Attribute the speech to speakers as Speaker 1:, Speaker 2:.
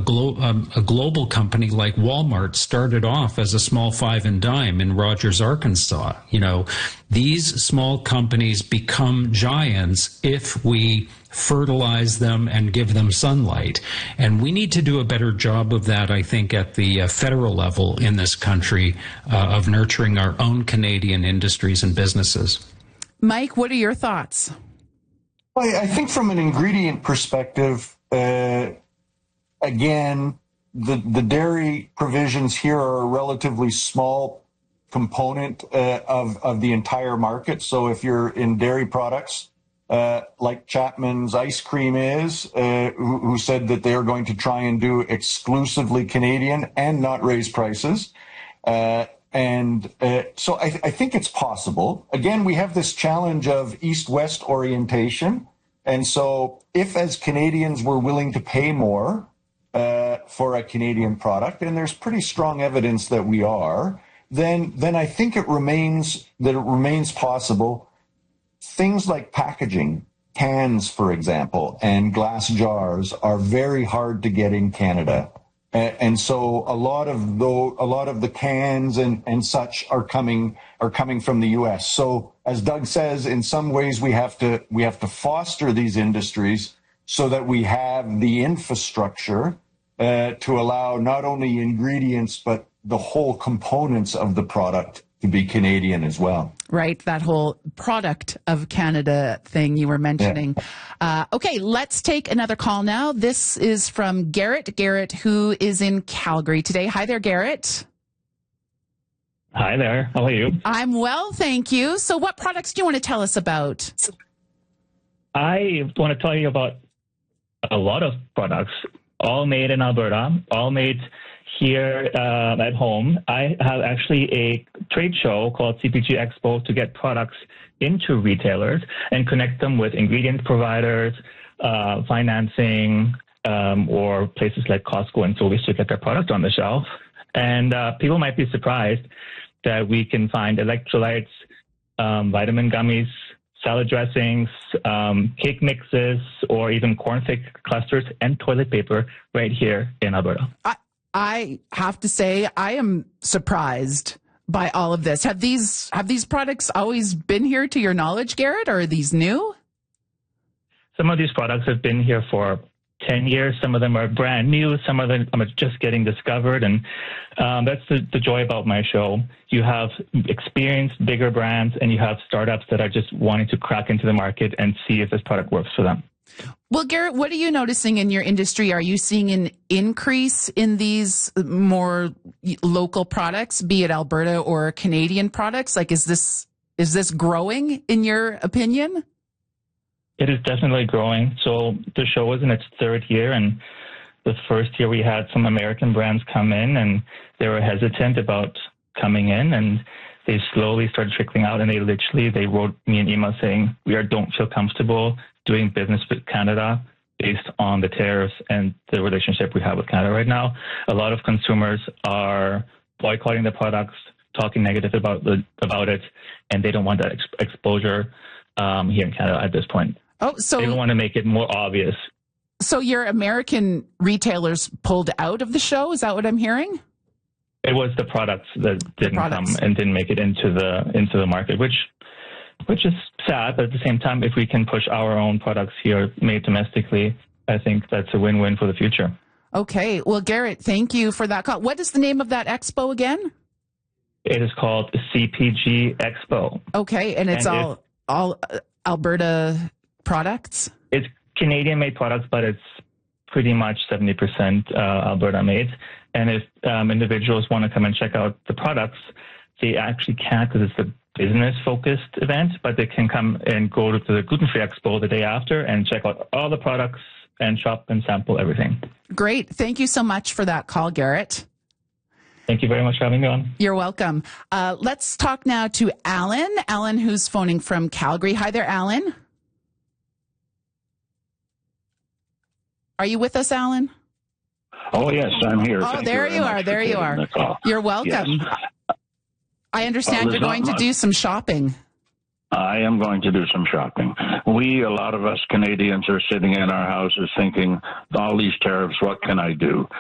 Speaker 1: a global company like Walmart started off as a small five and dime in Rogers, Arkansas. These small companies become giants if we fertilize them and give them sunlight. And we need to do a better job of that, I think, at the federal level in this country, of nurturing our own Canadian industries and businesses.
Speaker 2: Mike, what are your thoughts?
Speaker 3: Well, I think from an ingredient perspective, again, the dairy provisions here are a relatively small component of the entire market. So if you're in dairy products, like Chapman's ice cream is, who said that they're going to try and do exclusively Canadian and not raise prices. So I think it's possible. Again, we have this challenge of east-west orientation. And so if as Canadians we're willing to pay more for a Canadian product, and there's pretty strong evidence that we are, then I think it remains possible. Things like packaging, cans, for example, and glass jars are very hard to get in Canada. And so a lot of the cans and such are coming from the U.S. So as Doug says, in some ways we have to foster these industries so that we have the infrastructure to allow not only ingredients but the whole components of the product to be Canadian as well.
Speaker 2: Right, that whole product of Canada thing you were mentioning. Yeah. Okay, let's take another call now. This is from Garrett. Garrett, who is in Calgary today. Hi there, Garrett.
Speaker 4: Hi there. How are you?
Speaker 2: I'm well, thank you. So what products do you want to tell us about?
Speaker 4: I want to tell you about a lot of products, all made in Alberta, all made here at home. I have actually a trade show called CPG Expo to get products into retailers and connect them with ingredient providers, financing, or places like Costco and Sobeys to get their product on the shelf. And people might be surprised that we can find electrolytes, vitamin gummies, salad dressings, cake mixes, or even corn thick clusters and toilet paper right here in Alberta.
Speaker 2: I have to say, I am surprised by all of this. Have these products always been here to your knowledge, Garrett, or are these new?
Speaker 4: Some of these products have been here for 10 years. Some of them are brand new. Some of them are just getting discovered. And that's the joy about my show. You have experienced bigger brands and you have startups that are just wanting to crack into the market and see if this product works for them.
Speaker 2: Well, Garrett, what are you noticing in your industry? Are you seeing an increase in these more local products, be it Alberta or Canadian products? Like, is this growing in your opinion?
Speaker 4: It is definitely growing. So the show is in its third year, and the first year we had some American brands come in and they were hesitant about coming in, and they slowly started trickling out, and they wrote me an email saying, we don't feel comfortable doing business with Canada based on the tariffs and the relationship we have with Canada right now. A lot of consumers are boycotting the products, talking negative about it, and they don't want that exposure here in Canada at this point.
Speaker 2: Oh, so
Speaker 4: they want to make it more obvious.
Speaker 2: So your American retailers pulled out of the show? Is that what I'm hearing?
Speaker 4: It was the products that didn't come and didn't make it into the market, which is sad. But at the same time, if we can push our own products here made domestically, I think that's a win-win for the future.
Speaker 2: Okay. Well, Garrett, thank you for that call. What is the name of that expo again?
Speaker 4: It is called CPG Expo.
Speaker 2: Okay. And it's all Alberta products?
Speaker 4: It's Canadian-made products, but it's pretty much 70% Alberta-made. And if individuals want to come and check out the products, they actually can't because it's a business-focused event, but they can come and go to the Gluten-Free Expo the day after and check out all the products and shop and sample everything.
Speaker 2: Great. Thank you so much for that call, Garrett.
Speaker 4: Thank you very much for having me on.
Speaker 2: You're welcome. Let's talk now to Alan. Alan, who's phoning from Calgary. Hi there, Alan. Are you with us, Alan?
Speaker 5: Oh, yes, I'm here.
Speaker 2: Oh, there you are. There you are. You're welcome.
Speaker 5: Yes.
Speaker 2: I understand you're going to do some shopping.
Speaker 5: I am going to do some shopping. A lot of us Canadians are sitting in our houses thinking, all these tariffs, what can I do?